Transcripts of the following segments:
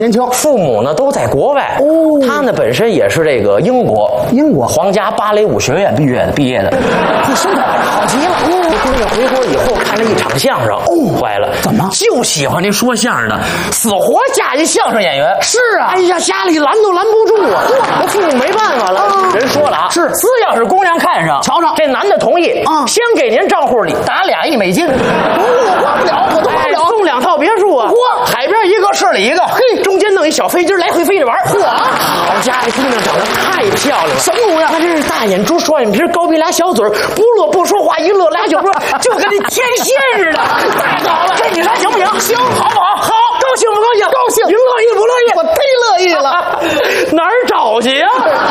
年轻， 父母呢都在国外。哦，他呢本身也是这个英国皇家芭蕾舞学院毕业的。 这身材好极了。 姑娘回国以后看了一场相声，坏了， 怎么就喜欢这说相声的，死活嫁一相声演员。 是啊， 哎呀，家里拦都拦不住啊！我父母没办法了，人说了啊， 是， 只要是姑娘看上， 瞧瞧， 这男的同意啊，先给您账户里打2亿美金。 我花不了，我都花不了。 送2套别墅啊，海边一个，市里一个，嘿，中间弄一小飞机来回飞着玩。嚯，好家伙，姑娘长得太漂亮了， 什么模样？ 她真是大眼珠、双眼皮、高鼻俩小嘴，不乐不说话，一乐俩酒桌，就跟那天仙似的。太好了，这你说行不行？行，好不好？好，高兴不高兴？ 高兴。 您乐意不乐意？ 我忒乐意了。 哪儿找去呀？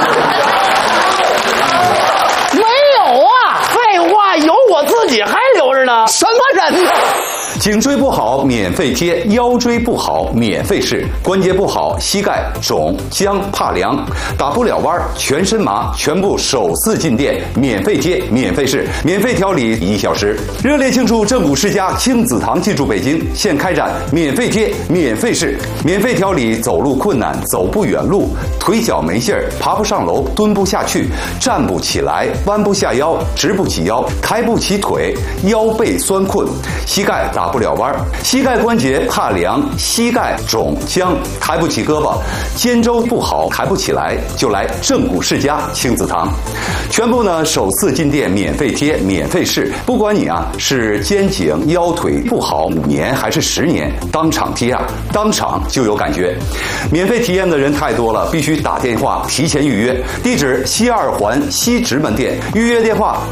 没有啊！ 废话，有我自己还留着呢。 什么人呢？ 颈椎不好免费贴，腰椎不好免费试，关节不好膝盖肿僵怕凉，打不了弯全身麻，全部首次进店免费贴免费试，免费调理1小时。热烈庆祝正骨世家亲子堂进驻北京，现开展免费贴免费试，免费调理走路困难、走不远路、腿脚没劲儿、爬不上楼、蹲不下去、站不起来、弯不下腰、直不起腰、抬不起腿、腰背酸困、膝盖打不了弯，膝盖关节怕凉，膝盖肿僵，抬不起胳膊，肩周不好，抬不起来，就来正骨世家亲子堂。全部呢首次进店免费贴免费试，不管你啊是肩颈腰腿不好5年还是10年，当场贴啊，当场就有感觉。免费体验的人太多了，必须打电话提前预约。地址西2环西直门店，预约电话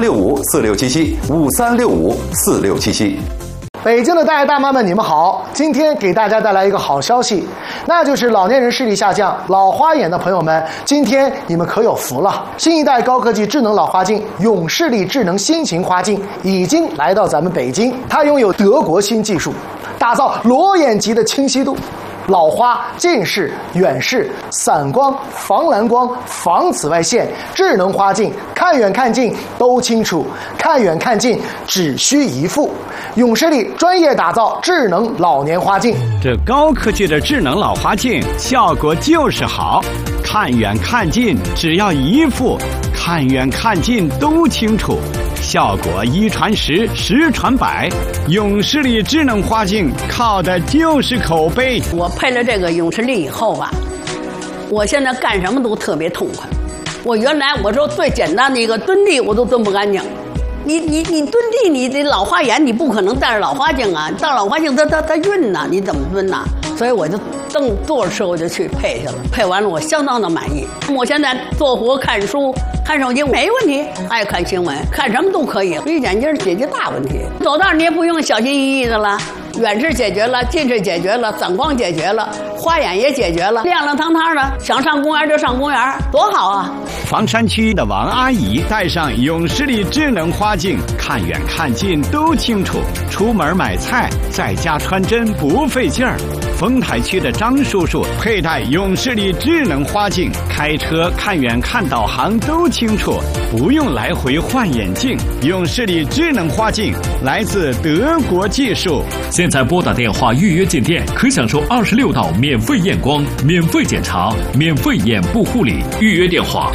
5365467753654677。 北京的大爷大妈们，你们好！今天给大家带来一个好消息，那就是老年人视力下降、老花眼的朋友们，今天你们可有福了！新一代高科技智能老花镜永视力智能新型花镜已经来到咱们北京，它拥有德国新技术，打造裸眼级的清晰度。老花、近视、远视、散光、防蓝光、防紫外线，智能花镜，看远看近都清楚，看远看近只需一副。永视力专业打造智能老年花镜， 这高科技的智能老花镜效果就是好，看远看近只要一副，看远看近都清楚。效果1传10，10传100，永视力智能花镜靠的就是口碑。 我配了这个永视力以后吧，我现在干什么都特别痛快。我原来我说最简单的一个蹲地我都蹲不干净，你蹲地，你这老花眼你不可能戴着老花镜啊，戴老花镜它晕呐，你怎么蹲呐？所以我就坐着车我就去配去了，配完了我相当的满意。我现在做活看书看手机没问题，爱看新闻看什么都可以，一眼镜解决大问题。走道你也不用小心翼翼的了，远视解决了，近视解决了，散光解决了，花眼也解决了，亮亮堂堂的，想上公园就上公园，多好啊！ 房山区的王阿姨戴上永视力智能花镜，看远看近都清楚，出门买菜在家穿针不费劲儿。丰台区的张叔叔佩戴永视力智能花镜，开车看远看导航都清楚，不用来回换眼镜。永视力智能花镜来自德国技术。 现在拨打电话预约进店，可享受26道免费验光、免费检查、免费眼部护理。预约电话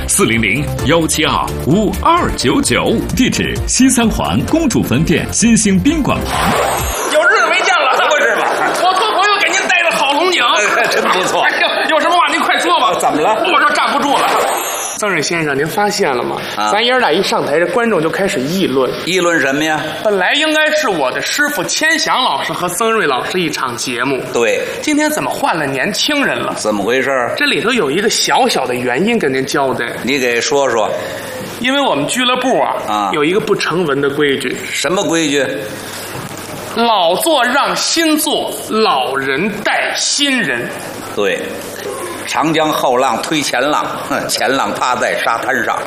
400-172-5299，地址西3环公主坟店新兴宾馆旁。 有日子没见了，不是吧？我托朋友给您带着好龙井， 真不错。 哎呦，有什么话您快说吧。 怎么了？ 我这站不住了。曾瑞先生，您发现了吗？咱爷俩一上台，这观众就开始议论。 议论什么呀？ 本来应该是我的师傅千祥老师和曾瑞老师一场节目， 对， 今天怎么换了年轻人了？ 怎么回事？ 这里头有一个小小的原因跟您交代， 你给说说。 因为我们俱乐部有一个不成文的规矩。 什么规矩？ 老做让新做，老人带新人。 对，长江后浪推前浪，前浪趴在沙滩上。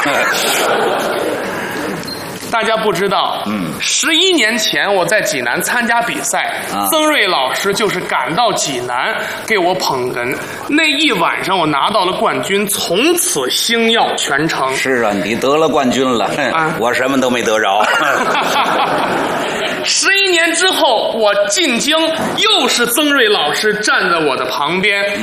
大家不知道，11年前我在济南参加比赛，曾瑞老师就是赶到济南给我捧哏，那一晚上我拿到了冠军，从此星耀全城。 是啊，你得了冠军了，我什么都没得着。 11 年之后，我进京，又是曾瑞老师站在我的旁边。